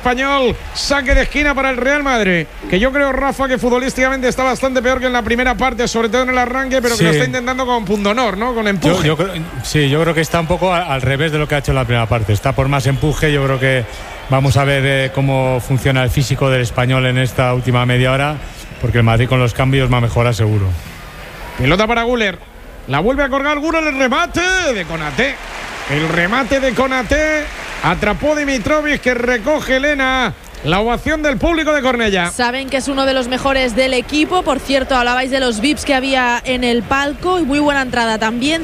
Español, saque de esquina para el Real Madrid, que yo creo, Rafa, que futbolísticamente está bastante peor que en la primera parte, sobre todo en el arranque, pero que lo está intentando con pundonor, ¿no? Con empuje. Yo creo que está un poco al revés de lo que ha hecho en la primera parte. Está por más empuje. Yo creo que vamos a ver cómo funciona el físico del Español en esta última media hora, porque el Madrid con los cambios va a mejorar seguro. Pelota para Güler, la vuelve a colgar Güler, el remate de Konaté. El remate de Konaté, atrapó Dimitrovic, que recoge Elena. La ovación del público de Cornellá. Saben que es uno de los mejores del equipo. Por cierto, hablabais de los VIPs que había en el palco. Y muy buena entrada también.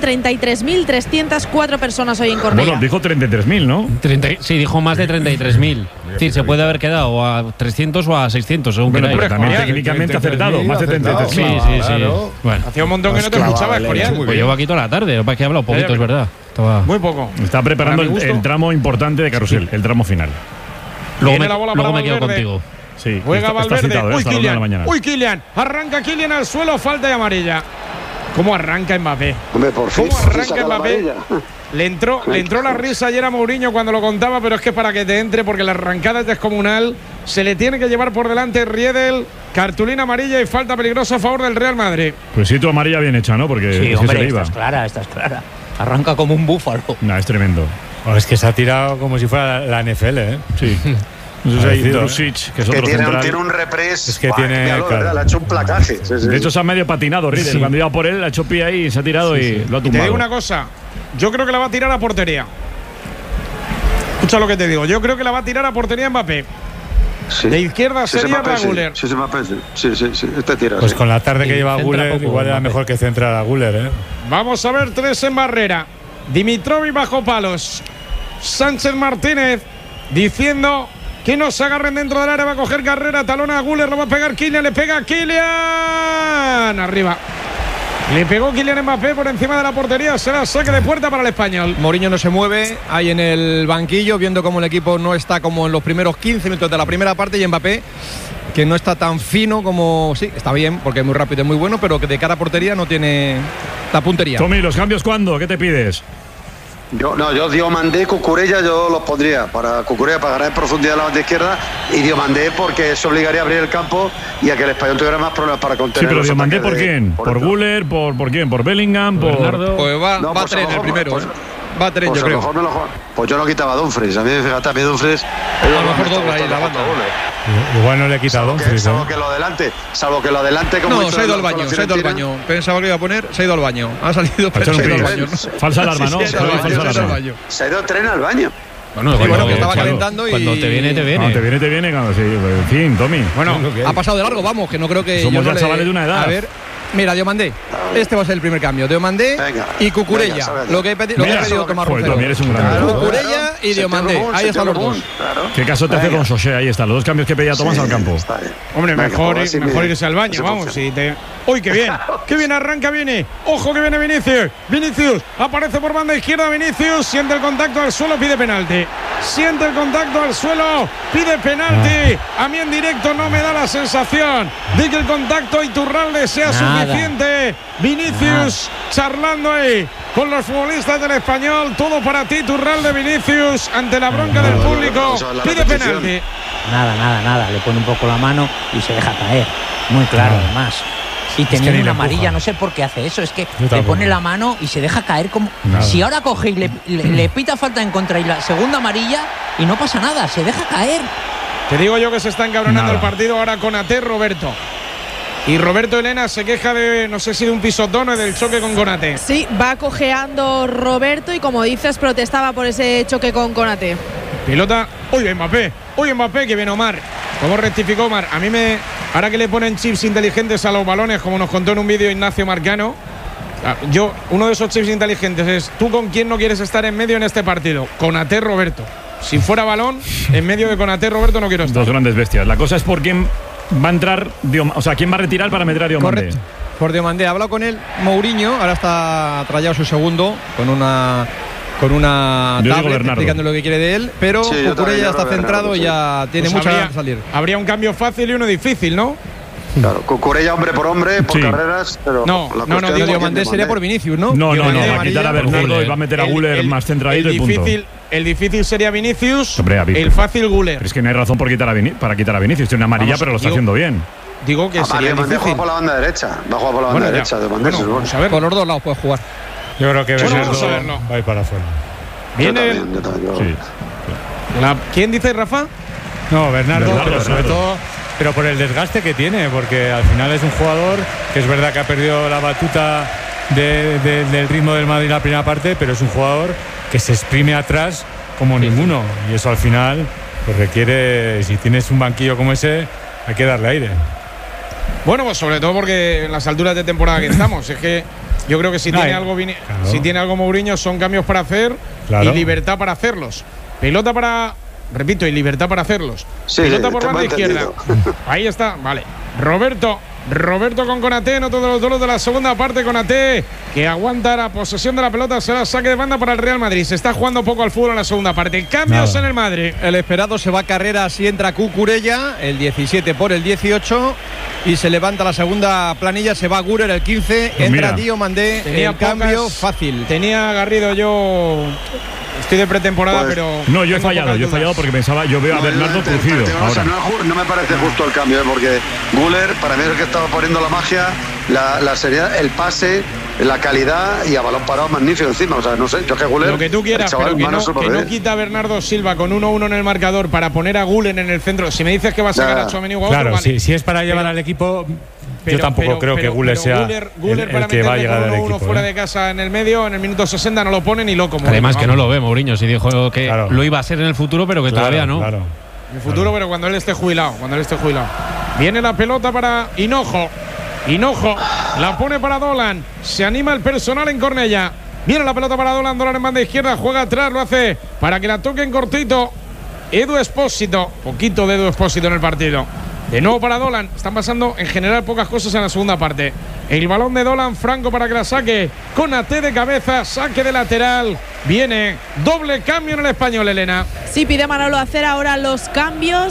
33.304 personas hoy en Cornellá. Bueno, dijo 33.000, ¿no? Sí, dijo más de 33.000. Es decir, se puede haber quedado a 300 o a 600, según bueno, queráis. pero también técnicamente acertado. Más de 33.000. Sí. Claro. Bueno, hacía un montón que no te escuchaba, Escorial. Pues llevo aquí toda la tarde. Para que he hablado poquito, es verdad. Muy poco. Está preparando el tramo importante de carrusel, el tramo final. Luego me quedo contigo. Sí, juega Valverde. Citado, Uy, Kylian. Arranca Kylian al suelo, falta de amarilla. ¿Cómo arranca Mbappé? Hombre, por fin. ¿Cómo arranca Mbappé? Le entró la risa ayer a Mourinho cuando lo contaba, pero es que para que te entre, porque la arrancada es descomunal, se le tiene que llevar por delante Riedel, cartulina amarilla y falta peligrosa a favor del Real Madrid. Pues sí, tu amarilla bien hecha, ¿no? Porque sí, es hombre, que se le iba. Esta es clara. Arranca como un búfalo. No, es tremendo. Es que se ha tirado como si fuera la NFL, ¿eh? Sí. No sé si Drusic, que es otro central. Tiene un repres. Es que tiene. Claro. Le ha hecho un placaje. Sí. De hecho, se ha medio patinado Riedel. Sí. Cuando iba por él, ha hecho pie ahí, se ha tirado y lo ha tumbado. Te digo una cosa. Yo creo que la va a tirar a portería. Escucha lo que te digo. Yo creo que la va a tirar a portería Mbappé. Sí. De izquierda sería Güler. Sí, Mbappé. Sí. Este tira. Pues con la tarde que lleva Güler, igual era mejor que centrar a Güler, ¿eh? Vamos a ver 3 en barrera. Dimitrovic bajo palos. Sánchez Martínez diciendo que no se agarren dentro del área. Va a coger carrera, talona a Güler, lo va a pegar Kylian, le pega Kylian. Arriba. Le pegó Kylian Mbappé por encima de la portería. Será saque de puerta para el Español. Mourinho no se mueve ahí en el banquillo, viendo cómo el equipo no está como en los primeros 15 minutos de la primera parte. Y Mbappé, que no está tan fino como… Sí, está bien, porque es muy rápido y muy bueno, pero que de cara a portería no tiene la puntería. Tommy, ¿los cambios cuándo? ¿Qué te pides? Yo Diomandé, Cucurella, yo los pondría para Cucurella para ganar en profundidad la banda izquierda, y Diomandé porque eso obligaría a abrir el campo y a que el Español tuviera más problemas para contener. Sí, pero Diomandé, ¿por quién? ¿Por Güler? ¿Por quién? ¿Por Bellingham? ¿Por Bernardo? Pues va a tener el primero. Va a tener, yo creo. Pues yo no quitaba a Dumfries. A mí, fíjate, a mí Dumfries… A lo mejor dobla ahí la banda. Igual no le he quitado a Dumfries. Salvo que lo adelante como… No, se ha ido al baño, Pensaba que iba a poner, se ha ido al baño. Ha salido, pero se ha ido al baño. Falsa alarma, ¿no? Se ha ido tren al baño. Bueno, que estaba calentando y… Cuando te viene, te viene. Cuando te viene, cuando sí. En fin, Tommy. Bueno, ha pasado de largo, vamos, que no creo que… Somos ya chavales de una edad. A ver… Mira, Diomandé. Este va a ser el primer cambio. Diomandé y Cucurella. Lo que he pedido Tomás Roncero. Eres un grande. Cucurella y Diomandé. Ahí están los dos. ¿Qué caso te hace con Sosé? Ahí está. Los dos cambios que pedía Tomás al campo. Hombre, mejor irse al baño, vamos. ¡Uy, qué bien! ¡Qué bien arranca, viene! ¡Ojo que viene Vinicius! Vinicius aparece por banda izquierda. Vinicius siente el contacto al suelo, pide penalti. Siente el contacto al suelo, pide penalti. A mí en directo no me da la sensación de que el contacto Iturralde sea suficiente. Vinicius charlando ahí con los futbolistas del Español. Todo para ti, Iturralde. Vinicius ante la bronca del público, pide penalti. Nada. Le pone un poco la mano y se deja caer. Muy claro, además. Y teniendo una amarilla, no sé por qué hace eso. Es que le pone la mano y se deja caer como… Si ahora coge y le pita falta en contra y la segunda amarilla y no pasa nada, se deja caer. Te digo yo que se está encabronando el partido ahora con Konaté, Roberto. Y Roberto Elena se queja de, no sé si de un pisotón o del choque con Konaté. Sí, va cojeando Roberto y como dices, protestaba por ese choque con Konaté. Pilota, Mbappé, que viene Omar. ¿Cómo rectificó Omar? A mí ahora que le ponen chips inteligentes a los balones, como nos contó en un vídeo Ignacio Marcano, uno de esos chips inteligentes es: ¿tú con quién no quieres estar en medio en este partido? Konaté, Roberto. Si fuera balón, en medio de Konaté, Roberto, no quiero estar. Dos grandes bestias. La cosa es por quién va a entrar, quién va a retirar para meter a Diomandé. Correcto. Por Diomandé. Ha hablado con él Mourinho, ahora está trayado su segundo con una tablet explicando lo que quiere de él, pero Cucurella ya está centrado y ya tiene mucha ganas de salir. Habría un cambio fácil y uno difícil, ¿no? Claro, Cucurella hombre por hombre, por carreras, pero no, Diomandé sería por Vinicius, ¿no? No, va a quitar a Bernardo y va a meter a Güler más centradito y punto. el difícil sería Vinicius, Hombre, el fácil Güler. Pero es que no hay razón para quitar a Vinicius. Tiene una amarilla, Vamos, pero lo está haciendo bien. Digo que sería Diomandé difícil. juega por la banda derecha. Va a jugar por la banda derecha. Diomandé, Bueno, vamos a ver. Por los dos lados puede jugar. Yo creo que Bueno, Bernardo vamos a verlo. va a ir para afuera. Viene Yo también. Sí. ¿Quién dice, Rafa? No, Bernardo, pero sobre Bernardo. todo, pero por el desgaste que tiene, porque al final es un jugador que es verdad que ha perdido la batuta del ritmo del Madrid en la primera parte, pero es un jugador que se exprime atrás como ninguno, y eso al final pues requiere, si tienes un banquillo como ese, hay que darle aire. Bueno, pues sobre todo porque en las alturas de temporada que estamos, es que yo creo que si tiene algo si tiene algo Mourinho son cambios para hacer y libertad para hacerlos. Pelota para, repito, y libertad para hacerlos. Sí, pelota por te banda hemos izquierda. entendido. Ahí está, vale. Roberto con Konaté en otro de los duelos de la segunda parte. Konaté que aguanta la posesión de la pelota, será saque de banda para el Real Madrid. Se está jugando poco al fútbol en la segunda parte. Cambios en el Madrid. El esperado se va a Carreras y entra Cucurella, el 17 por el 18. Y se levanta la segunda planilla, se va Güler el 15. Pues entra mira, Diomandé, tenía el cambio pocas- fácil. Tenía Garrido yo. Estoy de pretemporada, Pues, pero. No, yo he tengo fallado. pocas Yo he fallado dudas. porque pensaba, yo veo a Bernardo crujido. O sea, Ahora. no me parece justo el cambio, porque Güler, para mí es el que estaba poniendo la magia, la seriedad, el pase, la calidad y a balón parado magnífico encima. O sea, no sé, yo que Güler. Lo que tú quieras, el chaval, pero que mano no, súper que no bien. quita a Bernardo Silva con 1-1 en el marcador para poner a Güler en el centro. Si me dices que va a sacar Ya. a Tchouaméni o a otro, Claro, vale. si es para llevar al equipo, yo tampoco creo que Güler sea Güler para el que va a meterle llegar con al 1-1 equipo. fuera de casa en el medio, en el minuto 60 no lo pone ni loco. Además que no lo ve Mourinho, si dijo que Claro. lo iba a ser en el futuro, pero que todavía no. Claro. En el futuro, pero cuando él esté jubilado. Viene la pelota para Hinojo. Hinojo la pone para Dolan. Se anima el personal en Cornellá. Viene la pelota para Dolan. Dolan en banda izquierda. Juega atrás. Lo hace para que la toquen cortito. Edu Expósito. Poquito de Edu Expósito en el partido. De nuevo para Dolan. Están pasando en general pocas cosas en la segunda parte. El balón de Dolan, Franco para que la saque. Konaté de cabeza. Saque de lateral. Viene doble cambio en el Español, Elena. Sí, pide Manolo hacer ahora los cambios.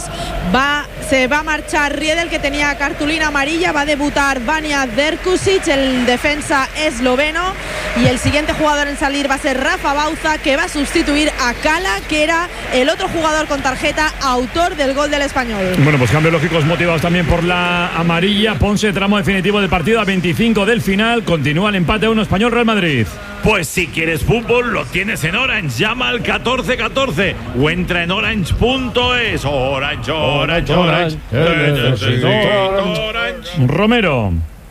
Se va a marchar Riedel, que tenía cartulina amarilla. Va a debutar Vanja Drkušić, el defensa esloveno. Y el siguiente jugador en salir va a ser Rafa Bauza, que va a sustituir a Cala, que era el otro jugador con tarjeta, autor del gol del Español. Bueno, pues cambios lógicos motivados también por la amarilla. Ponce, tramo definitivo del partido a 25 del final. Continúa el empate a 1 Español Real Madrid. Pues si quieres fútbol, lo tienes en Orange. Llama al 1414 o entra en orange.es. Orange. Romero.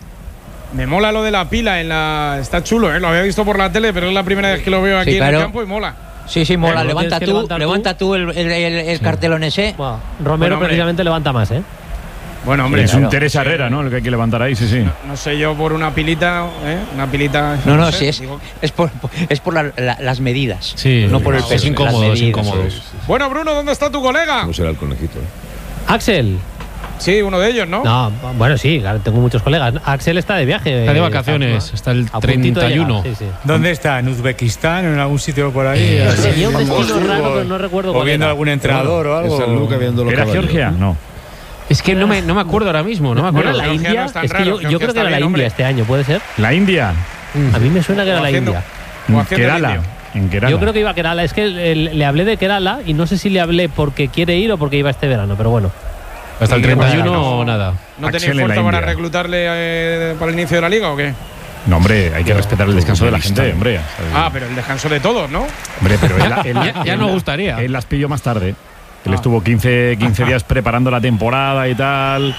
Me mola lo de la pila está chulo, lo había visto por la tele, pero es la primera vez que lo veo aquí Sí, en el claro. campo y mola. Sí, mola. Pero Levanta tienes que tú, levantar tú. el cartelón ese. Bueno, Romero hombre. precisamente levanta más, ¿eh? Bueno, hombre, Es claro. un Teresa Herrera, ¿no? El que hay que levantar ahí, sí. no sé yo por una pilita, una pilita. No, sé, sí, digo. es por las medidas. Sí, no por el es peso. incómodo, las es medidas. incómodo. Bueno, Bruno, ¿dónde está tu colega? ¿Cómo será el conejito? Axel. Sí, uno de ellos, ¿no? No, bueno, sí, claro, tengo muchos colegas. Axel está de viaje. Está de vacaciones, está el a puntito de 31. llegar, sí. ¿Dónde está? ¿En Uzbekistán? ¿En algún sitio por ahí? Tenía un destino Moscú, raro, pero no recuerdo o cuál viendo era. algún entrenador o En algo. San Luca viendo los ¿Era caballos. Georgia? No. Es que no me acuerdo ahora mismo, no me ¿No era acuerdo. la Georgia India? no es tan Es que raro, yo Georgia creo que está era la bien, India hombre. este año, ¿puede ser? La India. A mí me suena que era la haciendo- India. O haciendo el Kerala. indio. En Kerala. Yo creo que iba a Kerala. Es que le hablé de Kerala y no sé si le hablé porque quiere ir o porque iba este verano, pero bueno. Hasta el ¿Y qué pasa? 31 o nada. ¿No Axel tenéis en la fuerza para India. reclutarle para el inicio de la liga o qué? No, hombre, hay que respetar el descanso de la gente, hombre. Ah, pero el descanso de todos, ¿no? Hombre, pero Ya nos gustaría. Él las pilló más tarde. Él estuvo 15 días preparando la temporada y tal.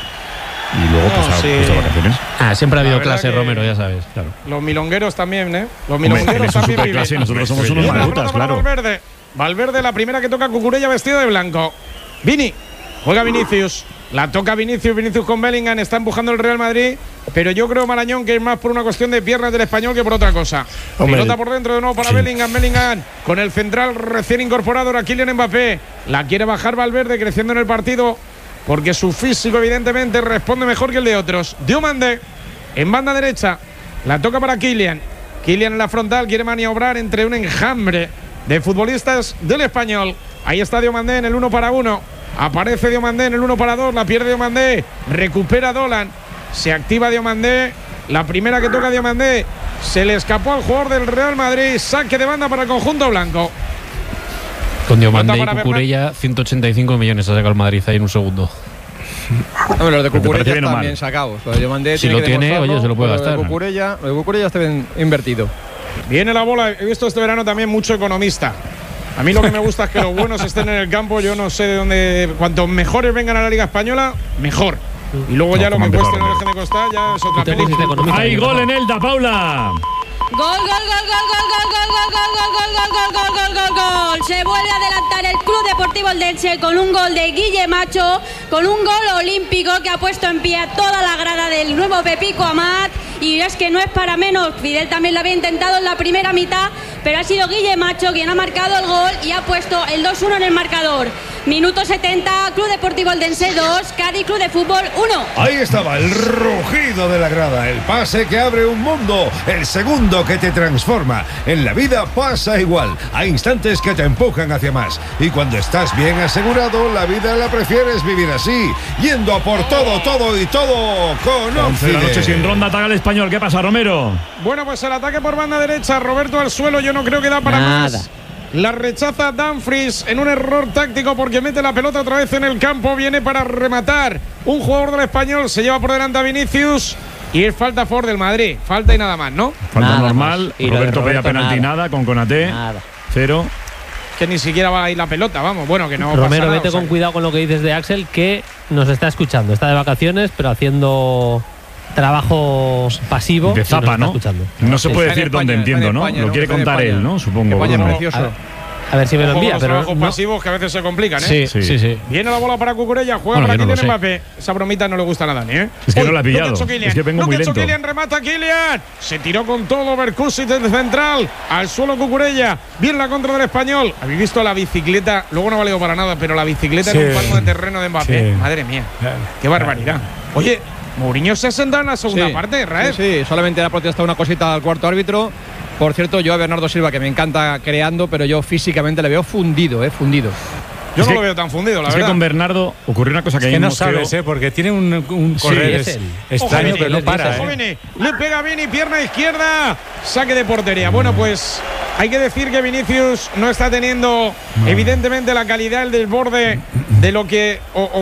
Y luego, pues, No, a sí. vacaciones. Siempre ha habido La verdad clase, que- Romero, ya sabes. Claro. Los milongueros también, ¿eh? Los Hombre, él milongueros es un también superclase y viven. nosotros somos unos Viene la maledutas, pelota para claro. Valverde, la primera que toca Cucurella vestido de blanco. Vini, juega Vinicius. La toca Vinicius con Bellingham. Está empujando el Real Madrid. Pero yo creo, Marañón, que es más por una cuestión de piernas del Español que por otra cosa. Hombre, Pelota por dentro de nuevo para Bellingham. Bellingham con el central recién incorporado. Ahora Kylian Mbappé. La quiere bajar Valverde, creciendo en el partido. Porque su físico, evidentemente, responde mejor que el de otros. Diomandé en banda derecha. La toca para Kylian. Kylian en la frontal quiere maniobrar entre un enjambre de futbolistas del Español. Ahí está Diomandé en el 1 para 1. Aparece Diomandé en el 1 para 2. La pierde Diomandé. Recupera Dolan. Se activa Diomandé. La primera que toca Diomandé. Se le escapó al jugador del Real Madrid. Saque de banda para el conjunto blanco. Con Diomandé y Cucurella, 185 millones ha sacado el Madrid ahí en un segundo. Hombre, los de Cucurella están bien sacados. Los de Diomandé si lo tiene, oye, se lo puede gastar. Los de Cucurella está bien invertido. Viene la bola. He visto este verano también mucho economista. A mí lo que me gusta es que los buenos estén en el campo. Yo no sé de dónde. Cuanto mejores vengan a la Liga Española, mejor. Y luego ya lo que cueste no dejen de costar, ya es otra película. Hay gol en Elda, Paula. Gol, gol, gol, gol, gol, gol, gol, gol, gol, gol, gol, gol, gol, gol, gol. Se vuelve a adelantar el Club Deportivo Eldense con un gol de Guille Macho, con un gol olímpico que ha puesto en pie a toda la grada del nuevo Pepico Amat. Y es que no es para menos, Fidel también lo había intentado en la primera mitad, pero ha sido Guille Macho quien ha marcado el gol y ha puesto el 2-1 en el marcador. Minuto 70, Club Deportivo Eldense 2, Cádiz Club de Fútbol 1. Ahí estaba el rugido de la grada, el pase que abre un mundo, el segundo que te transforma. En la vida pasa igual, hay instantes que te empujan hacia más. Y cuando estás bien asegurado, la vida la prefieres vivir así, yendo a por todo, todo y todo con 11 de la noche sin ronda, ataca el Español. ¿Qué pasa, Romero? Bueno, pues el ataque por banda derecha, Roberto al suelo, yo no creo que da para más. La rechaza Dumfries en un error táctico porque mete la pelota otra vez en el campo. Viene para rematar un jugador del Español. Se lleva por delante a Vinicius. Y es falta a favor del Madrid. Falta y nada más, ¿no? Falta nada normal. Roberto pedía penalti nada con Konaté. 0. Que ni siquiera va a ir la pelota, vamos. Bueno, que no Romero, pasa nada, vete con cuidado con lo que dices de Axel, que nos está escuchando. Está de vacaciones, pero haciendo trabajo pasivo. De zapa, ¿no? No se puede decir dónde, entiendo, ¿no? Lo quiere contar él, ¿no? Supongo. A ver si me lo envía, pero trabajos pasivos que a veces se complican, ¿eh? Sí. Viene la bola para Cucurella, juega para Kylian Mbappé. Esa bromita no le gusta a Dani, ¿eh? Es que no la ha pillado. Es que vengo muy lento. Kylian, remata Kylian. Se tiró con todo Berkusic desde central. Al suelo Cucurella. Bien la contra del Español. Habéis visto la bicicleta, luego no ha valido para nada, pero la bicicleta en un palmo de terreno de Mbappé. Madre mía. Qué barbaridad. Oye, Mourinho se ha sentado en la segunda parte, Raed. Sí, solamente ha protestado una cosita al cuarto árbitro. Por cierto, yo a Bernardo Silva, que me encanta creando, pero yo físicamente le veo fundido, fundido. Yo no lo veo tan fundido, la verdad. Que con Bernardo ocurrió una cosa que no sabes, porque tiene un correr extraño, pero no para. Le pega Vini, pierna izquierda, saque de portería. Bueno, pues hay que decir que Vinicius no está teniendo, evidentemente, la calidad, el desborde de lo que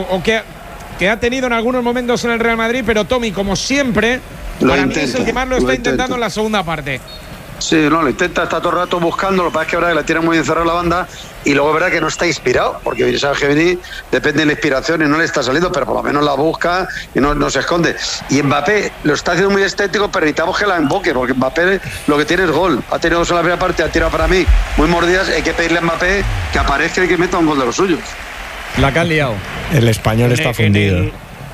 que ha tenido en algunos momentos en el Real Madrid, pero Tommy, como siempre, para mí es el que más lo está intentando en la segunda parte. Sí, no, lo intenta, está todo el rato buscando, lo que pasa es que ahora le tiene muy encerrado la banda y luego es verdad que no está inspirado, porque sabes que Vini depende de la inspiración y no le está saliendo, pero por lo menos la busca y no se esconde. Y Mbappé lo está haciendo muy estético, pero necesitamos que la emboque, porque Mbappé lo que tiene es gol. Ha tenido dos en la primera parte, ha tirado para mí muy mordidas, hay que pedirle a Mbappé que aparezca y que meta un gol de los suyos. La que han liado. El Español está fundido.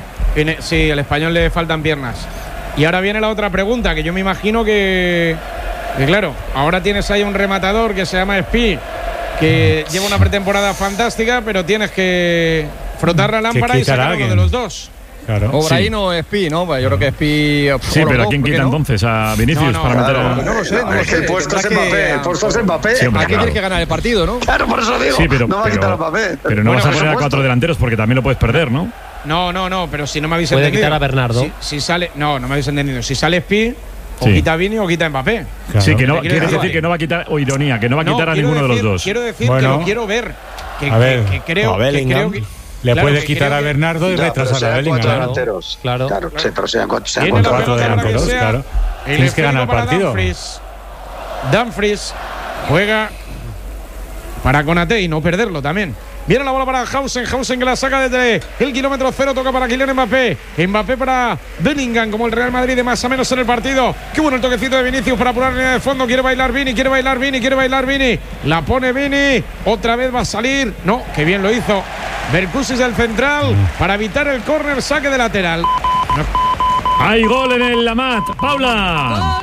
Sí, el Español le faltan piernas. Y ahora viene la otra pregunta, que yo me imagino que claro, ahora tienes ahí un rematador que se llama Spi, que lleva una pretemporada fantástica, pero tienes que frotar la lámpara y sacar uno de los dos. Claro. Obraín o Spi, ¿no? Pues yo creo que Spi. Sí, pero ¿a quién quita entonces? ¿A Vinicius para meter a.? No lo sé. El puesto es Mbappé. El puesto es Mbappé. Aquí tienes que ganar el partido, ¿no? Claro, por eso digo. Sí, pero no va a quitar a Mbappé. Pero no vas a poner a 4 delanteros porque también lo puedes perder, ¿no? No, pero si no me habéis entendido. Puede quitar a Bernardo. Si sale. No me habéis entendido. Si sale Spi, o quita a Vini o quita a Mbappé. Claro. Sí, que no quiere decir que no va a quitar, o ironía, que no va a quitar a ninguno de los dos. Quiero decir que lo quiero ver. Que creo que. Le puedes quitar a Bernardo y retrasar a Bellingham. Claro. Sí, pero sean 4 delanteros, claro. Tienes que ganar el partido. Dumfries juega para Konaté y no perderlo también. Viene la bola para Hausen que la saca desde el kilómetro 0, toca para Kylian Mbappé. Mbappé para Bellingham, como el Real Madrid de más o menos en el partido. Qué bueno el toquecito de Vinicius para apurar la línea de fondo. Quiere bailar Vini. La pone Vini. Otra vez va a salir. No, qué bien lo hizo. Berkusic del central para evitar el córner, saque de lateral. Hay gol en el Amat. Paula.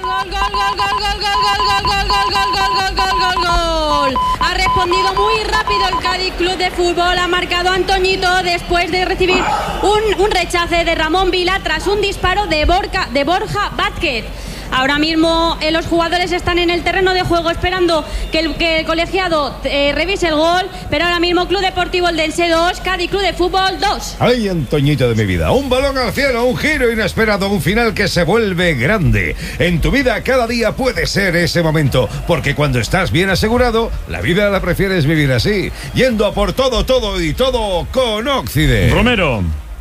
Gol. Ha respondido muy rápido el Cádiz Club de Fútbol. Ha marcado Antoñito después de recibir un rechace de Ramón Vila tras un disparo de Borja Vázquez. Ahora mismo los jugadores están en el terreno de juego esperando que el colegiado revise el gol, pero ahora mismo Club Deportivo Eldense 2, Cádiz Club de Fútbol 2. Ay, Antoñito de mi vida, un balón al cielo, un giro inesperado, un final que se vuelve grande. En tu vida cada día puede ser ese momento, porque cuando estás bien asegurado, la vida la prefieres vivir así, yendo a por todo y todo con Occident. Romero.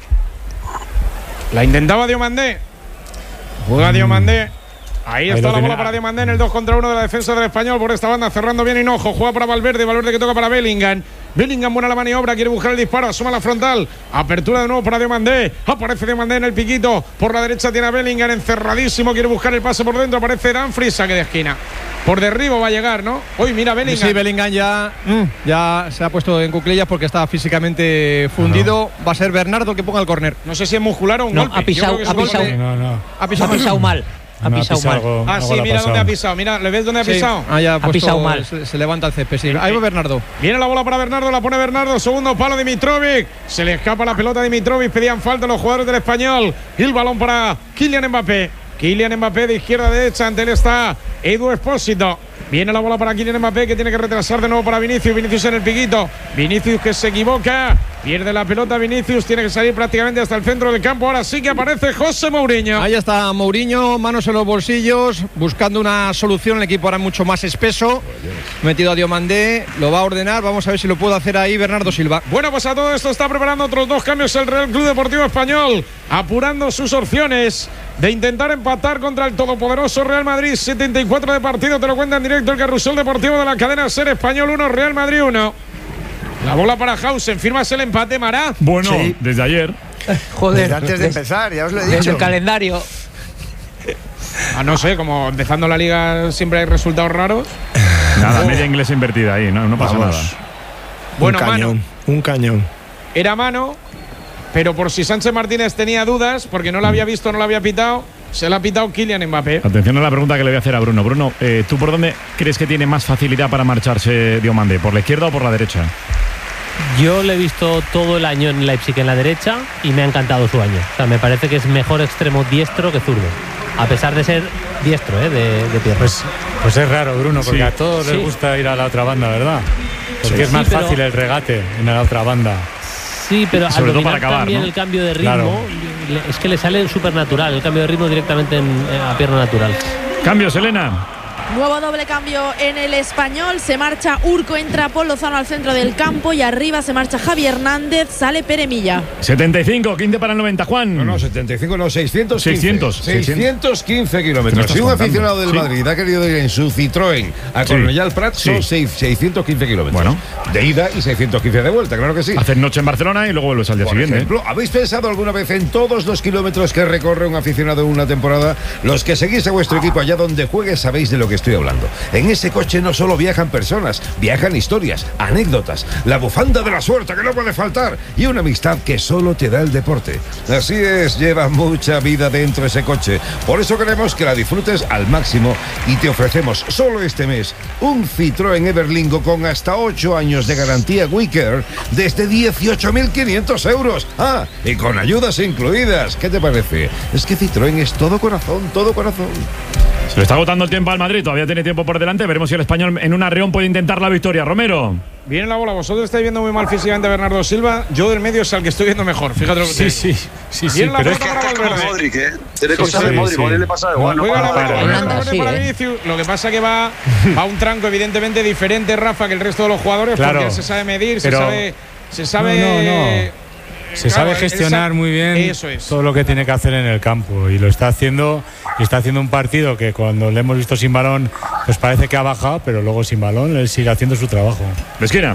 La intentaba Diomandé. Juega Diomandé. Ahí está la bola para Diomandé en el 2 contra 1 de la defensa del Español por esta banda, cerrando bien Hinojo. Juega para Valverde, Valverde que toca para Bellingham. Bellingham buena la maniobra, quiere buscar el disparo, asoma la frontal. Apertura de nuevo para Diomandé. Aparece Diomandé en el piquito. Por la derecha tiene a Bellingham encerradísimo, quiere buscar el pase por dentro. Aparece Dumfries, saque de esquina. Por derribo va a llegar, ¿no? Hoy mira Bellingham. Sí, Bellingham ya se ha puesto en cuclillas porque está físicamente fundido. Va a ser Bernardo el que ponga el córner. No sé si es muscular o un golpe. Ha pisado mal. Ha pisado mal. Sí, mira dónde ha pisado. Mira, ¿le ves dónde ha pisado? Ha pisado mal. Se levanta el césped. Sí. Ahí va Bernardo. Viene la bola para Bernardo, la pone Bernardo. Segundo palo Dimitrovic. Se le escapa la pelota a Dimitrovic. Pedían falta los jugadores del Español. Y el balón para Kylian Mbappé. Kylian Mbappé de izquierda a derecha. Ante él está Edu Expósito. Viene la bola para Kylian Mbappé, que tiene que retrasar de nuevo para Vinicius. Vinicius en el piquito. Vinicius que se equivoca. Pierde la pelota Vinicius. Tiene que salir prácticamente hasta el centro del campo. Ahora sí que aparece José Mourinho. Ahí está Mourinho, manos en los bolsillos, buscando una solución. El equipo ahora mucho más espeso. Metido a Diomandé. Lo va a ordenar. Vamos a ver si lo puede hacer ahí Bernardo Silva. Bueno, pues a todo esto está preparando otros 2 cambios el Real Club Deportivo Español. Apurando sus opciones de intentar empatar contra el todopoderoso Real Madrid. 74 de partido, te lo cuenta en directo el Carrusel Deportivo de la cadena SER. Español 1, Real Madrid 1. La bola para Hausen, firmas el empate, Mará. Bueno, sí. Desde ayer. Joder, desde antes de empezar, ya os lo he dicho. Desde el calendario. No sé, como empezando la liga siempre hay resultados raros. Nada, media inglesa invertida ahí, no pasa nada. Bueno, un cañón. Era mano, pero por si Sánchez Martínez tenía dudas, porque no la había visto, no la había pitado, se la ha pitado Kylian Mbappé. Atención a la pregunta que le voy a hacer a Bruno. Bruno, ¿tú por dónde crees que tiene más facilidad para marcharse Diomandé? ¿Por la izquierda o por la derecha? Yo le he visto todo el año en Leipzig en la derecha y me ha encantado su año. O sea, me parece que es mejor extremo diestro que zurdo. A pesar de ser diestro, de pierna. Pues es raro, Bruno, porque a todos les gusta ir a la otra banda, ¿verdad? Porque es más fácil el regate en la otra banda. Sí, pero sobre al todo para acabar, también, ¿no? El cambio de ritmo, es que le sale súper natural, el cambio de ritmo directamente a pierna natural. Cambios, Elena. Nuevo doble cambio en el Español. Se marcha Urco, entra Paul Lozano al centro del campo y arriba se marcha Javi Hernández, sale Pere Milla. 75, 15 para el 90, Juan. No, 75, no, 615. 615 kilómetros. Si un aficionado del Madrid ha querido ir en su Citroën a Cornellà Prat, son 615 kilómetros. Bueno. De ida y 615 de vuelta, claro que sí. Hacer noche en Barcelona y luego vuelves al día siguiente. Ejemplo, ¿habéis pensado alguna vez en todos los kilómetros que recorre un aficionado en una temporada? Los que seguís a vuestro equipo allá donde juegue sabéis de lo que estoy hablando. En ese coche no solo viajan personas, viajan historias, anécdotas, la bufanda de la suerte que no puede faltar y una amistad que solo te da el deporte. Así es, lleva mucha vida dentro ese coche. Por eso queremos que la disfrutes al máximo y te ofrecemos solo este mes un Citroën Everlingo con hasta 8 años de garantía WeCare desde 18.500 euros. Ah, y con ayudas incluidas. ¿Qué te parece? Es que Citroën es todo corazón, todo corazón. Se le está agotando el tiempo al Madrid, todavía tiene tiempo por delante. Veremos si el Español en un arreón puede intentar la victoria. Romero. Viene la bola, vosotros estáis viendo muy mal físicamente a Bernardo Silva. Yo del medio es al que estoy viendo mejor. Fíjate lo que te digo. Sí, pero es que está como Modric, ¿eh? Tiene cosas de Modric, Modric le pasa igual. Lo que pasa que va a un tranco evidentemente diferente, Rafa, que el resto de los jugadores, porque él se sabe medir, se sabe Se sabe gestionar muy bien todo lo que tiene que hacer en el campo y lo está haciendo. Y está haciendo un partido que cuando le hemos visto sin balón, pues parece que ha bajado, pero luego sin balón él sigue haciendo su trabajo. Esquina.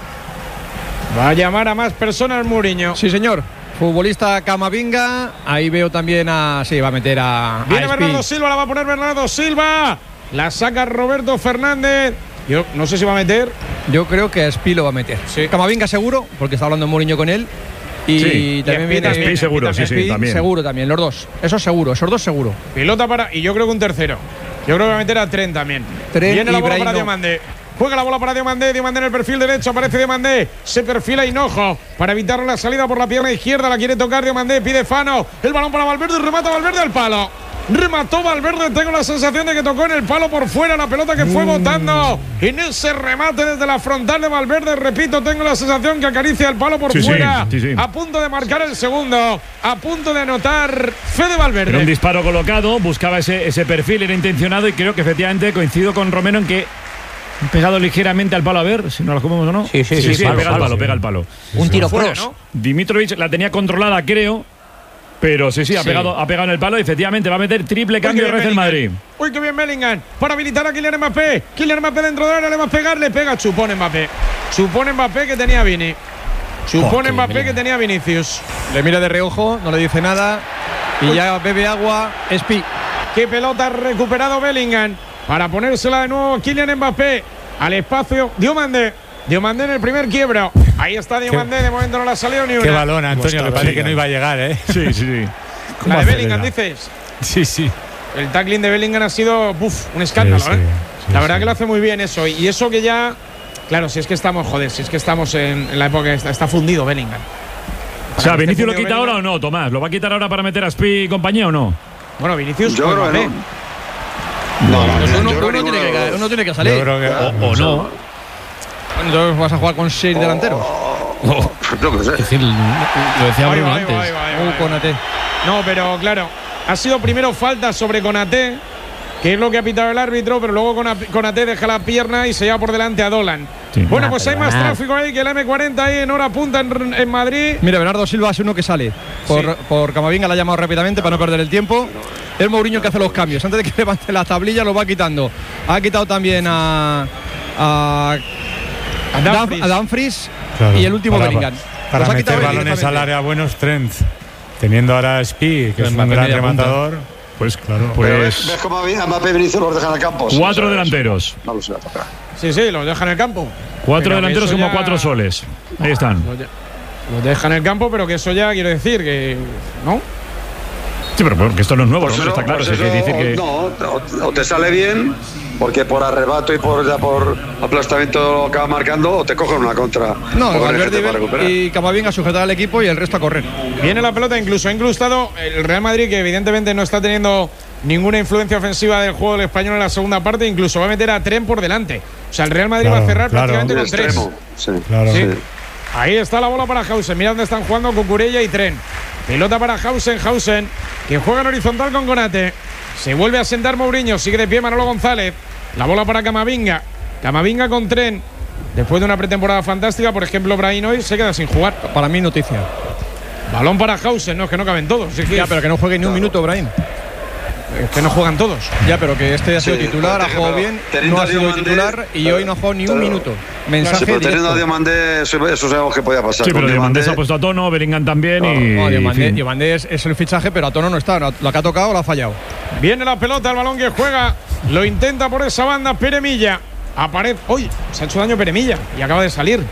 Va a llamar a más personas Mourinho. Sí, señor. Futbolista Camavinga. Ahí veo también sí, va a meter a. Viene Bernardo Silva, la va a poner Bernardo Silva. La saca Roberto Fernández. Yo no sé si va a meter. Yo creo que Espi lo va a meter. Sí. Camavinga seguro, porque está hablando Mourinho con él. Y también viene Espi seguro, también. Seguro también, los dos. Eso seguro, esos dos seguro. Pilota para. Y yo creo que un tercero. Yo creo que va a meter a Trent también. Viene la bola para Diomandé. Juega la bola para Diomandé. Diomandé en el perfil derecho. Aparece Diomandé. Se perfila Hinojo para evitar la salida por la pierna izquierda. La quiere tocar Diomandé. Pide Fano. El balón para Valverde. Remata Valverde al palo. Remató Valverde. Tengo la sensación de que tocó en el palo por fuera la pelota que fue botando. En ese remate desde la frontal de Valverde, repito, tengo la sensación que acaricia el palo por fuera. Sí. A punto de marcar el segundo. A punto de anotar Fede Valverde. Era un disparo colocado, buscaba ese perfil, era intencionado y creo que efectivamente coincido con Romero en que ha pegado ligeramente al palo, a ver si nos lo comemos o no. Sí, pega el palo. Un tiro fuera, cross. ¿no? Dimitrovic la tenía controlada, creo, pero sí, ha pegado en el palo y efectivamente va a meter triple cambio de red en Madrid. Uy, qué bien Bellingham para habilitar a Kylian Mbappé. Kylian Mbappé dentro de área, le va a pegar, le pega. Chupón Mbappé que tenía Vini. Mbappé que tenía Vinicius. Le mira de reojo, no le dice nada y ya bebe agua. Espi. Qué pelota ha recuperado Bellingham para ponérsela de nuevo Kylian Mbappé al espacio. Diomandé en el primer quiebro. Ahí está Diomandé, de momento no le ha salido ni una. Qué balón, Antonio, que parece que no iba a llegar, ¿eh? Sí. La de Bellingham, dices. Sí. El tackling de Bellingham ha sido un escándalo, ¿eh? La verdad que lo hace muy bien eso. Y eso que ya, claro, si es que estamos en la época que está fundido Bellingham. O sea, ¿Vinicius lo quita ahora o no, Tomás? ¿Lo va a quitar ahora para meter a Spi y compañía o no? Bueno, Vinicius yo creo que no. Uno tiene que salir. Yo creo que o no. Entonces vas a jugar con 6 delanteros. Yo qué sé. Es decir, lo decía Bruno antes. Konaté. No, pero claro, ha sido primero falta sobre Konaté, que es lo que ha pitado el árbitro, pero luego Konaté deja la pierna y se lleva por delante a Dolan. Sí. Bueno, pues hay más tráfico ahí que el M40 ahí en hora punta en Madrid. Mira, Bernardo Silva es uno que sale por Camavinga, la ha llamado rápidamente para no perder el tiempo. Es Mourinho que hace los cambios. Antes de que levante las tablillas lo va quitando. Ha quitado también a Dumfries, claro, y el último Bellingham. Para meter balones al área buenos, Trent. Teniendo ahora a Spi, que es un gran rematador. Pues claro. ¿Ves cómo a Mbappé Vinicius los dejan al campo? 4 delanteros. No lo sé tocar. Sí, los dejan en el campo. 4 delanteros como 4 soles. Ahí están. Los dejan en el campo, pero que eso ya quiero decir que. ¿No? Sí, pero porque esto no es nuevo, Pues ¿no? eso, Está claro. pues Que dice que... No, o te sale bien, porque por arrebato y por aplastamiento acaba marcando, o te cogen una contra. No, Valverde y Camavinga a sujetar al equipo y el resto a correr. Viene la pelota, incluso ha incrustado el Real Madrid, que evidentemente no está teniendo ninguna influencia ofensiva del juego del español en la segunda parte, incluso va a meter a Tren por delante. O sea, el Real Madrid va a cerrar prácticamente con 3. Sí. Ahí está la bola para Hausen. Mira dónde están jugando Cucurella y Tren. Pelota para Hausen, que juega en horizontal con Konaté. Se vuelve a sentar Mourinho, sigue de pie Manolo González. La bola para Camavinga con Tren. Después de una pretemporada fantástica, por ejemplo, Brahim hoy se queda sin jugar. Para mí noticia. Balón para Hausen, no, es que no caben todos. Ya, pero que no juegue ni un minuto, Brahim. Es que no juegan todos. Ya, pero que este ha sido titular, ha jugado bien, no ha sido titular y hoy no ha jugado ni un minuto. Mensaje sí, pero teniendo a directo. Diomandé, eso sabemos que podía pasar. Sí, pero Diomandé se ha puesto a tono, Bellingham también Diomandé es el fichaje, pero a tono no está. Lo que ha tocado lo ha fallado. Viene la pelota, el balón que juega, lo intenta por esa banda Peremilla. Aparece. ¡Uy! Se ha hecho daño Peremilla y acaba de salir.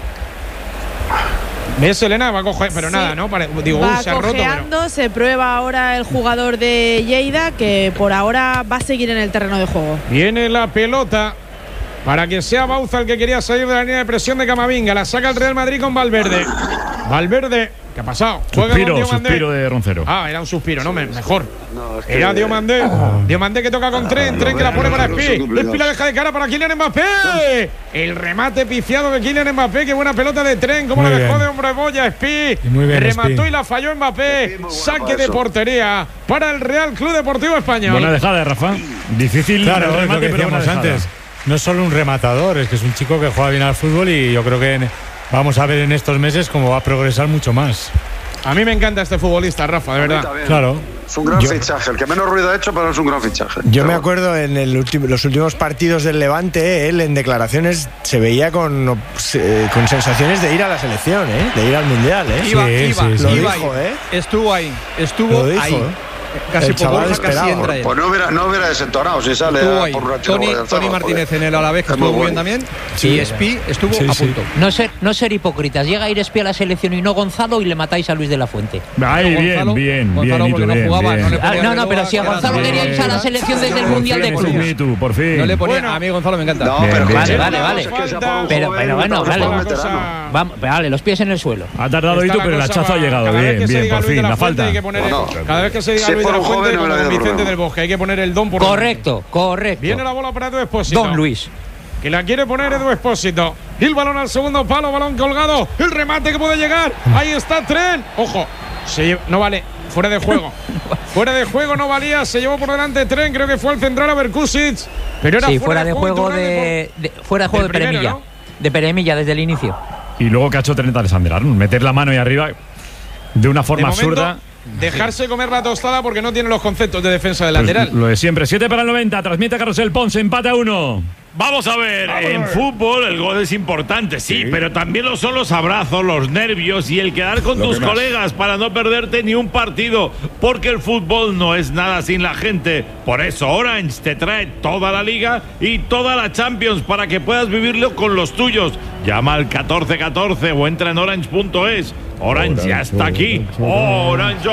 ¿Ves, Elena? Va a coger, pero nada, ¿no? Va se ha roto. cojeando, se prueba ahora el jugador de Lleida, que por ahora va a seguir en el terreno de juego. Viene la pelota para que sea Bauza el que quería salir de la línea de presión de Camavinga. La saca el Real Madrid con Valverde. Valverde, ¿qué ha pasado? Suspiro de Roncero. Era un suspiro, no, mejor. Era Diomandé. Diomandé que toca con Tren que la pone para Espi. Espi la deja de cara para Kylian Mbappé. El remate pifiado de Kylian Mbappé. Qué buena pelota de Tren. Cómo la dejó de hombre boya Espi. Remató y la falló Mbappé. Saque de portería para el Real Club Deportivo Español. Buena dejada, Rafa. Difícil. Claro, el remate, es lo que decíamos antes. No es solo un rematador, es que es un chico que juega bien al fútbol y yo creo que vamos a ver en estos meses cómo va a progresar mucho más. A mí me encanta este futbolista, Rafa, de verdad. Claro. Es un gran fichaje, el que menos ruido ha hecho, pero es un gran fichaje. Yo me acuerdo en los últimos partidos del Levante, él en declaraciones se veía con sensaciones de ir a la selección, de ir al Mundial. Iba, lo dijo, Estuvo ahí. Casi por Borja, casi entra él. Pues no hubiera desentonado si sale por una Tony Martínez en el Alavés, que estuvo muy bien también. Y Espi estuvo a punto. No ser hipócritas. Llega a ir Espi a la selección y no Gonzalo y le matáis a Luis de la Fuente. Bien. No, pero si a Gonzalo quería irse a la selección desde el Mundial de Clubes. Por fin. No le ponía, a mí Gonzalo me encanta. No, pero vale. Pero bueno, vale, los pies en el suelo. Ha tardado Itu, pero el hachazo ha llegado. Bien, por fin. La falta. Cada vez que se diga Luis de la Fuente no como con Vicente del Bosque. Hay que poner el don por Correcto. Viene la bola para Edu Expósito. Don Luis. Que la quiere poner Edu Expósito. El balón al segundo palo, balón colgado. El remate que puede llegar. Ahí está Tren. Ojo, no vale. Fuera de juego. Fuera de juego no valía. Se llevó por delante Tren. Creo que fue al central a Berkusic. Pero era fuera de juego fuera de juego de Peremilla. ¿No? De Peremilla desde el inicio. Y luego que ha hecho Trent Alexander-Arnold. Meter la mano ahí arriba de una forma absurda. Dejarse comer la tostada porque no tiene los conceptos de defensa del lateral. Lo de siempre. 7 para el 90. Transmite Carrusel Ponce. Empate a 1. Vamos a ver, en fútbol el gol es importante, sí, pero también lo son los abrazos, los nervios y el quedar con tus colegas para no perderte ni un partido, porque el fútbol no es nada sin la gente. Por eso Orange te trae toda la Liga y toda la Champions para que puedas vivirlo con los tuyos. Llama al 1414 o entra en orange.es. Orange ya está aquí. Orange,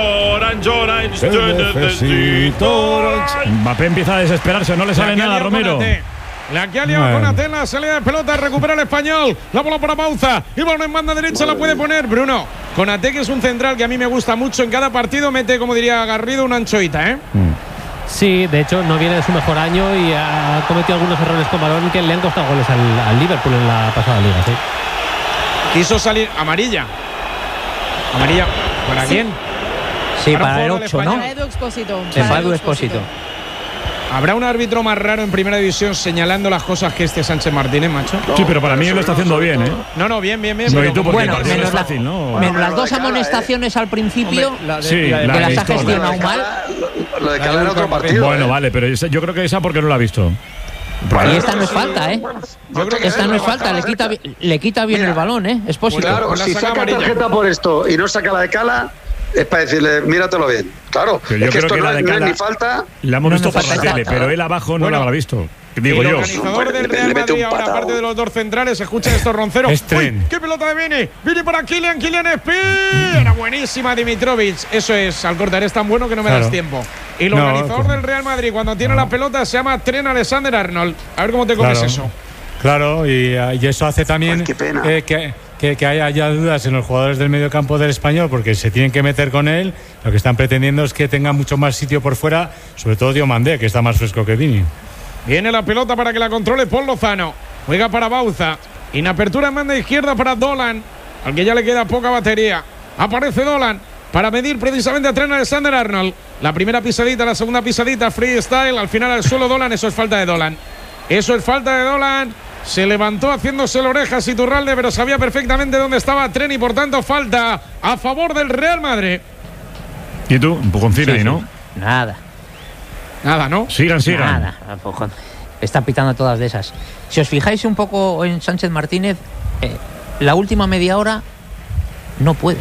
te necesito. Mbappé empieza a desesperarse, no le sale nada, Romero. La que ha liado con Atena, salida de pelota, recupera el español. La bola para Bauza. Y balón en banda derecha la puede poner Bruno. Konate, que es un central que a mí me gusta mucho. En cada partido mete, como diría Garrido, una anchoita, ¿eh? Sí, de hecho no viene de su mejor año y ha cometido algunos errores con balón que le han costado goles al Liverpool en la pasada liga, sí. Quiso salir amarilla. ¿Amarilla para quién? Sí, para el 8, ¿no? Para Edu Expósito. Para Edu Expósito. ¿Habrá un árbitro más raro en primera división señalando las cosas que este Sánchez Martínez, macho? Sí, pero para mí él lo está haciendo bien, ¿eh? No, bien. Bueno, menos fácil, ¿no? Menos las dos amonestaciones al principio, que las ha gestionado mal. Lo de Calera otro partido. Bueno, vale, pero yo creo que esa porque no la ha visto. Y esta no es falta, ¿eh? Esta no es falta, le quita bien el balón, ¿eh? Expósito. Claro, si saca tarjeta por esto y no saca la de Cala, es para decirle, míratelo bien. Claro, pero yo creo que esto la de no Cala es ni falta. La hemos visto por la tele, pero él abajo no la habrá visto. Digo el yo. organizador del Real Madrid, ahora aparte de los dos centrales, escucha estos ronceros. ¡Uy, qué pelota de Vini! Vini para Kylian Spi. Era buenísima Dimitrovic. Eso es, Alcorta, eres tan bueno que no me das tiempo. Y el organizador del Real Madrid, cuando tiene la pelota, se llama Trent Alexander-Arnold. A ver cómo te comes eso. Claro, y eso hace también que haya dudas en los jugadores del medio campo del Español, porque se tienen que meter con él. Lo que están pretendiendo es que tenga mucho más sitio por fuera, sobre todo Diomandé, que está más fresco que Vini. Viene la pelota para que la controle Paul Lozano. Juega para Bauza. En apertura en banda izquierda para Dolan, al que ya le queda poca batería. Aparece Dolan para medir precisamente a Trent Alexander-Arnold. La primera pisadita, la segunda pisadita, freestyle. Al final al suelo Dolan, eso es falta de Dolan. Eso es falta de Dolan. Se levantó haciéndose la oreja Iturralde, pero sabía perfectamente dónde estaba Trent y por tanto falta a favor del Real Madrid. ¿Y tú? Un poconcín ahí, ¿no? Nada, ¿no? Sigan. Nada, está pitando todas de esas. Si os fijáis un poco en Sánchez Martínez, la última media hora no puede.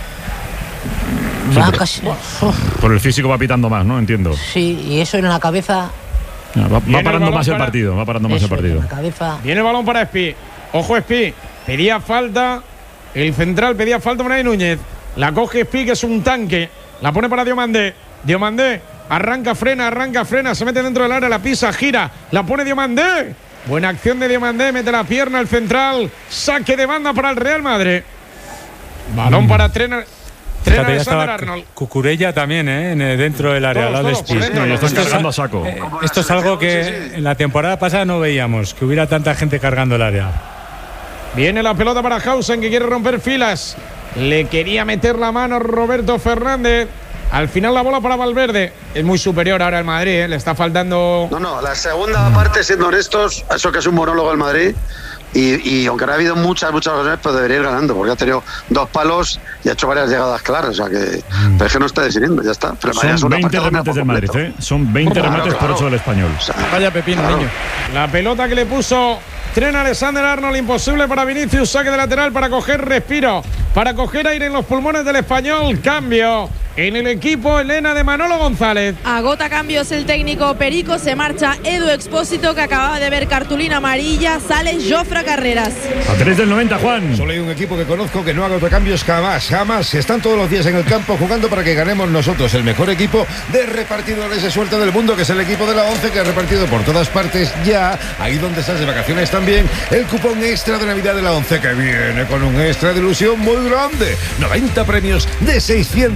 Va casi. Por el físico va pitando más, ¿no? Entiendo. Sí, y eso en la cabeza. Va parando más el partido. Va parando más el partido. Viene el balón para Spi. Ojo, Spi. Pedía falta. El central pedía falta Unai Núñez. La coge Spi, que es un tanque. La pone para Diomandé. Diomandé. Arranca, frena, se mete dentro del área, la pisa, gira, la pone Diomandé. Buena acción de Diomandé, mete la pierna el central, saque de banda para el Real Madrid. Balón para Trent Alexander-Arnold. Cucurella también, dentro del área, al lado de Spi. Esto es algo que en la temporada pasada no veíamos, que hubiera tanta gente cargando el área. Viene la pelota para Hausen, que quiere romper filas. Le quería meter la mano Roberto Fernández. Al final la bola para Valverde. Es muy superior ahora el Madrid, le está faltando. No, la segunda parte, siendo honestos, eso que es un monólogo el Madrid. Y aunque no ha habido muchas ocasiones, pues debería ir ganando, porque ha tenido 2 palos y ha hecho varias llegadas claras. O sea que, pero es que no está decidiendo, ya está. Pero son 20 remates del Madrid, Son 20 remates por 8 del Español. O sea, vaya pepino, niño. La pelota que le puso Trent Alexander-Arnold, imposible para Vinicius, saque de lateral para coger respiro, para coger aire en los pulmones del Español. Cambio en el equipo Elena de Manolo González. Agota cambios el técnico Perico, se marcha Edu Expósito, que acababa de ver cartulina amarilla, sale Jofre Carreras. A 3 del 90, Juan. Solo hay un equipo que conozco que no haga cambios jamás. Están todos los días en el campo jugando para que ganemos nosotros, el mejor equipo de repartidores de suerte del mundo, que es el equipo de la 11, que ha repartido por todas partes ya, ahí donde estás de vacaciones también, el cupón extra de Navidad de la 11, que viene con un extra de ilusión muy grande. 90 premios de 600.000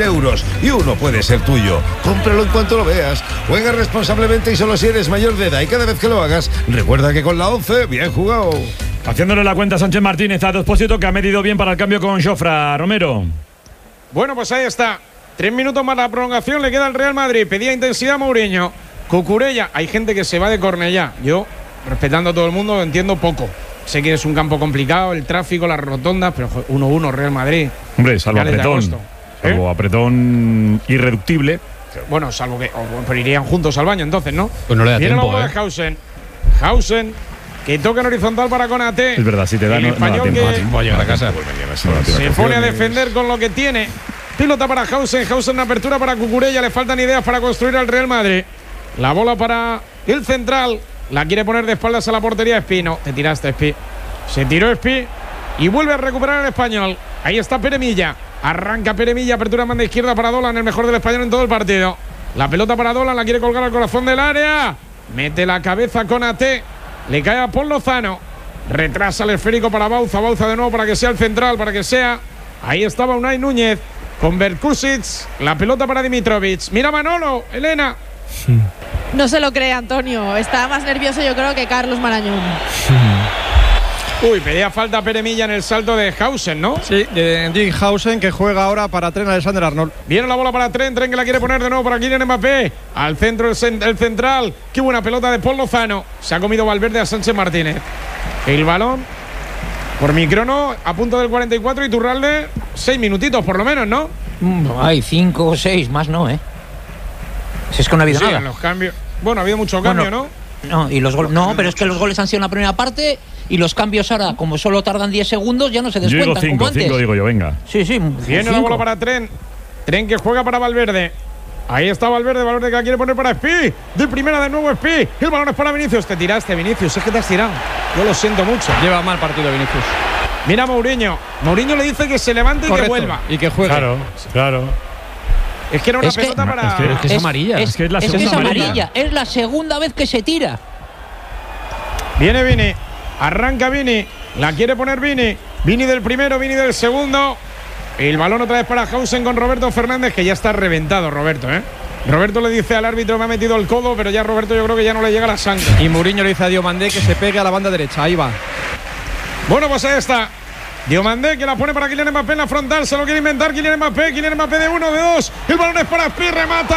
euros y uno puede ser tuyo. Cómpralo en cuanto lo veas. Juega responsablemente y solo si eres mayor de edad. Y cada vez que lo hagas, recuerda que con la 11, bien jugado. Haciéndole la cuenta a Sánchez Martínez a Despósito, que ha medido bien para el cambio con Jofra. Romero. Bueno, pues ahí está. 3 minutos más la prolongación, le queda al Real Madrid. Pedía intensidad Mourinho. Cucurella, hay gente que se va de Cornellá. Yo, respetando a todo el mundo, entiendo poco. Sé que es un campo complicado, el tráfico, las rotondas, pero 1-1 Real Madrid. Hombre, salvo apretón. Salvo apretón irreductible. Bueno, salvo que pero irían juntos al baño entonces, ¿no? Pues no le da Viene tiempo, la bola de Hausen, que toca en horizontal para Konaté. Es verdad, si te da el español no da tiempo que a llegar a casa. se pone a defender con lo que tiene. Pilota para Hausen en apertura para Cucurella. Le faltan ideas para construir al Real Madrid. La bola para el central. La quiere poner de espaldas a la portería Espino. Te tiraste, Espi. Se tiró Espi y vuelve a recuperar el español. Ahí está Peremilla. Arranca Peremilla. Apertura manda izquierda para Dolan, el mejor del español en todo el partido. La pelota para Dolan. La quiere colgar al corazón del área. Mete la cabeza con AT. Le cae a Paul Lozano. Retrasa el esférico para Bauza. Bauza de nuevo para que sea el central. Para que sea. Ahí estaba Unai Núñez con Berkusic. La pelota para Dimitrovic. Mira Manolo. Elena. No se lo cree Antonio. Está más nervioso yo creo que Carlos Marañón. Uy, pedía falta Peremilla en el salto de Hausen, ¿no? Sí, de Jim Hausen, que juega ahora para Trent Alexander-Arnold. Viene la bola para Trent que la quiere poner de nuevo para Kylian Mbappé. Al centro el central. Qué buena pelota de Paul Lozano. Se ha comido Valverde a Sánchez Martínez. El balón por microno a punto del 44 y Turralde 6 minutitos por lo menos, ¿no? Hay 5 o 6, más no, ¿eh? Si es que no ha habido nada. Los cambios. Bueno, ha habido mucho cambio, ¿no? No, y los no, pero es que los goles han sido en la primera parte y los cambios ahora, como solo tardan 10 segundos, ya no se descuentan. Yo digo 5 digo yo, venga. Sí. Viene la bola para Trent. Trent que juega para Valverde. Ahí está Valverde que la quiere poner para Espi. De primera de nuevo Espi. El balón es para Vinicius. Te tiraste, Vinicius. Es que te has tirado. Yo lo siento mucho. Lleva mal partido Vinicius. Mira Mourinho. Mourinho le dice que se levante y que vuelva. Y que juegue. Claro. Es que era una pelota para. Es que es amarilla. Es que es amarilla. Es la segunda vez que se tira. Viene Vini. Arranca Vini. La quiere poner Vini. Vini del primero, Vini del segundo. El balón otra vez para Hausen con Roberto Fernández, que ya está reventado Roberto, ¿eh? Roberto le dice al árbitro me ha metido el codo, pero ya Roberto yo creo que ya no le llega la sangre. Y Mourinho le dice a Diomandé que se pegue a la banda derecha. Ahí va. Bueno, pues ahí está. Diomandé que la pone para Kylian Mbappé en la frontal. Se lo quiere inventar Kylian Mbappé de 1, de 2. El balón es para Espi, remata.